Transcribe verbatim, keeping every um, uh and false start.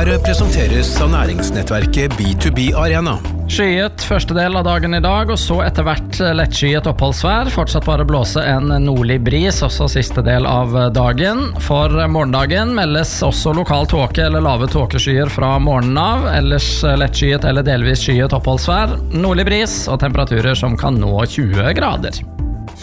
Webinaret presenteres av næringsnettverket B to B Arena. Skyet første del av dagen i dag, og så etter hvert lettskyet oppholdsvær. Fortsatt bare blåse en nordlig bris, også siste del av dagen. For morgendagen meldes også lokal tåke eller lave tåkeskyer fra morgenen av. Ellers lettskyet eller delvis skyet oppholdsvær, nordlig bris og temperaturer som kan nå tjue grader.